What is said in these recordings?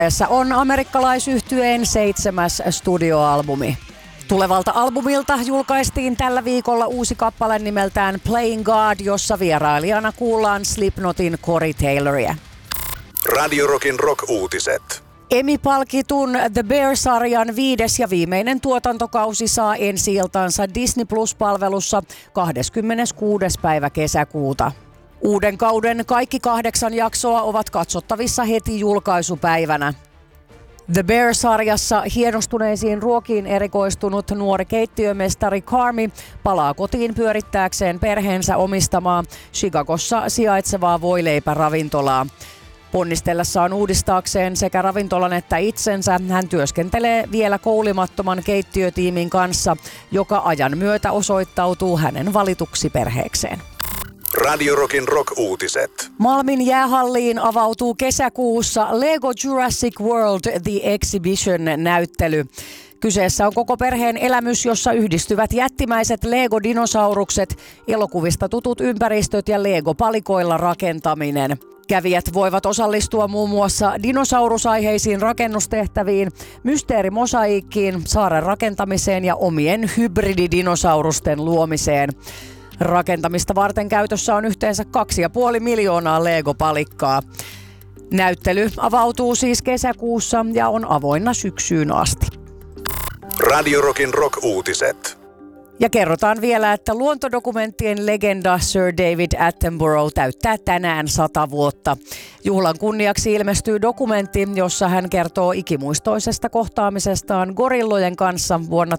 Tässä on amerikkalaisyhtyeen 7. studioalbumi. Tulevalta albumilta julkaistiin tällä viikolla uusi kappale nimeltään Playing God, jossa vierailijana kuullaan Slipknotin Corey Tayloria. Radio Rockin rock-uutiset. Emmy-palkitun The Bear-sarjan 5. ja viimeinen tuotantokausi saa ensi-iltansa Disney Plus-palvelussa 26. päivä kesäkuuta. Uuden kauden kaikki 8 jaksoa ovat katsottavissa heti julkaisupäivänä. The Bear-sarjassa hienostuneisiin ruokiin erikoistunut nuori keittiömestari Carmy palaa kotiin pyörittääkseen perheensä omistamaa Chicagossa sijaitsevaa voileipäravintolaa. Ponnistellessaan uudistaakseen sekä ravintolan että itsensä hän työskentelee vielä koulimattoman keittiötiimin kanssa, joka ajan myötä osoittautuu hänen valituksi perheekseen. Radio Rockin rock-uutiset. Malmin jäähalliin avautuu kesäkuussa Lego Jurassic World The Exhibition-näyttely. Kyseessä on koko perheen elämys, jossa yhdistyvät jättimäiset Lego-dinosaurukset, elokuvista tutut ympäristöt ja Lego-palikoilla rakentaminen. Kävijät voivat osallistua muun muassa dinosaurusaiheisiin rakennustehtäviin, mysteerimosaiikkiin, saaren rakentamiseen ja omien hybrididinosaurusten luomiseen. Rakentamista varten käytössä on yhteensä 2,5 miljoonaa Lego-palikkaa. Näyttely avautuu siis kesäkuussa ja on avoinna syksyyn asti. Radio Rockin rock-uutiset. Ja kerrotaan vielä, että luontodokumenttien legenda Sir David Attenborough täyttää tänään 100 vuotta. Juhlan kunniaksi ilmestyy dokumentti, jossa hän kertoo ikimuistoisesta kohtaamisestaan gorillojen kanssa vuonna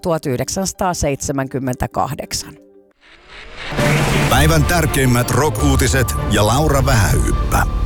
1978. Päivän tärkeimmät rock-uutiset ja Laura Vähähyyppä.